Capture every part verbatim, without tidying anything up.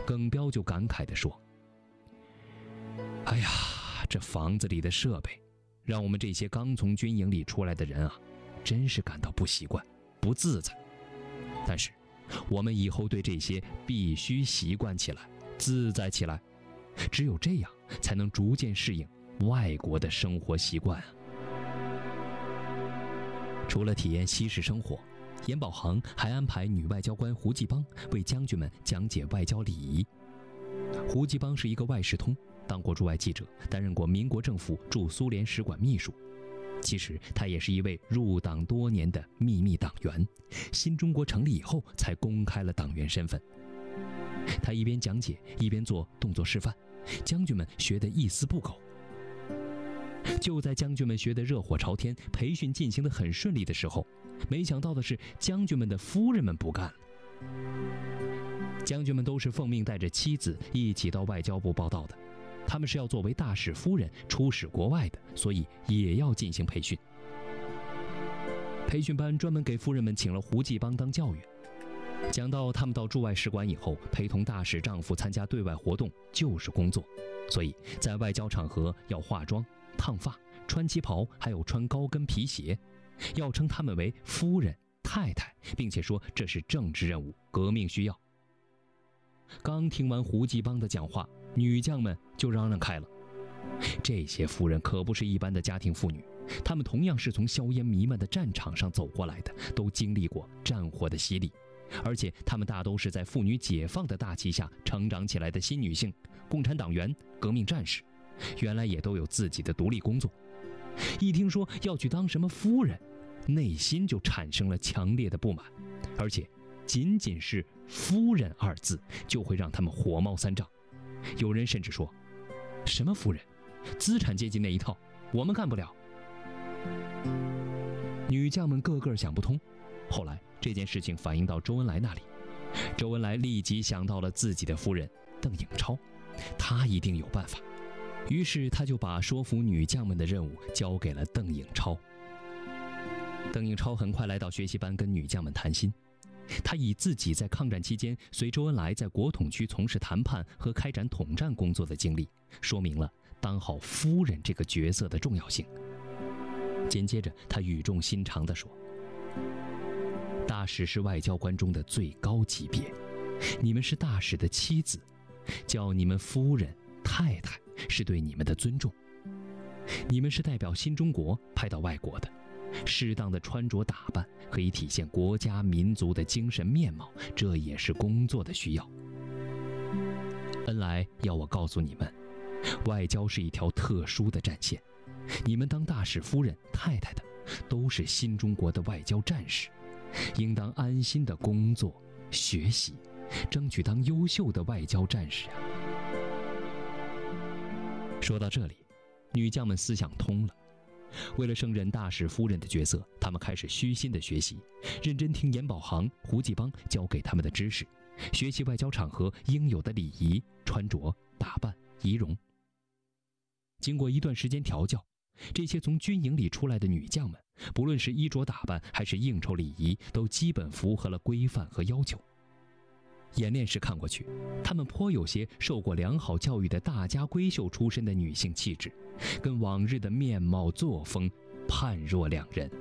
耿彪就感慨地说：“哎呀，这房子里的设备，让我们这些刚从军营里出来的人啊，真是感到不习惯、不自在。但是，我们以后对这些必须习惯起来、自在起来，只有这样，才能逐渐适应外国的生活习惯啊。”除了体验西式生活，严保航还安排女外交官胡继邦为将军们讲解外交礼仪。胡继邦是一个外事通，当过驻外记者，担任过民国政府驻苏联使馆秘书。其实他也是一位入党多年的秘密党员，新中国成立以后才公开了党员身份。他一边讲解，一边做动作示范，将军们学得一丝不苟。就在将军们学得热火朝天，培训进行得很顺利的时候，没想到的是，将军们的夫人们不干了。将军们都是奉命带着妻子一起到外交部报道的，他们是要作为大使夫人出使国外的，所以也要进行培训。培训班专门给夫人们请了胡继邦当教员，讲到他们到驻外使馆以后，陪同大使丈夫参加对外活动就是工作，所以在外交场合要化妆、烫发、穿旗袍，还有穿高跟皮鞋，要称他们为夫人、太太，并且说这是政治任务、革命需要。刚听完胡继邦的讲话，女将们就嚷嚷开了。这些夫人可不是一般的家庭妇女，她们同样是从硝烟弥漫的战场上走过来的，都经历过战火的洗礼，而且她们大都是在妇女解放的大旗下成长起来的新女性，共产党员、革命战士，原来也都有自己的独立工作。一听说要去当什么夫人，内心就产生了强烈的不满，而且仅仅是夫人二字就会让他们火冒三丈。有人甚至说，什么夫人，资产阶级那一套我们干不了。女将们个个想不通，后来这件事情反映到周恩来那里，周恩来立即想到了自己的夫人邓颖超，他一定有办法，于是他就把说服女将们的任务交给了邓颖超。邓颖超很快来到学习班跟女将们谈心，他以自己在抗战期间随周恩来在国统区从事谈判和开展统战工作的经历，说明了当好夫人这个角色的重要性。紧接着他语重心长地说，大使是外交官中的最高级别，你们是大使的妻子，叫你们夫人、太太是对你们的尊重。你们是代表新中国派到外国的，适当的穿着打扮可以体现国家民族的精神面貌，这也是工作的需要。恩来要我告诉你们，外交是一条特殊的战线，你们当大使夫人、太太的都是新中国的外交战士，应当安心的工作、学习，争取当优秀的外交战士啊。说到这里，女将们思想通了，为了胜任大使夫人的角色，他们开始虚心的学习，认真听严保航、胡继邦教给他们的知识，学习外交场合应有的礼仪、穿着、打扮、仪容。经过一段时间调教，这些从军营里出来的女将们，不论是衣着打扮还是应酬礼仪，都基本符合了规范和要求。演练时看过去，她们颇有些受过良好教育的大家闺秀出身的女性气质，跟往日的面貌作风判若两人。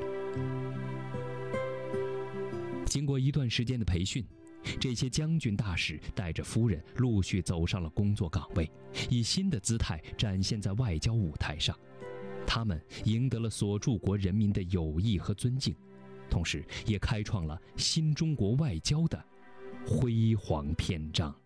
经过一段时间的培训，这些将军大使带着夫人陆续走上了工作岗位，以新的姿态展现在外交舞台上。他们赢得了所驻国人民的友谊和尊敬，同时也开创了新中国外交的辉煌篇章。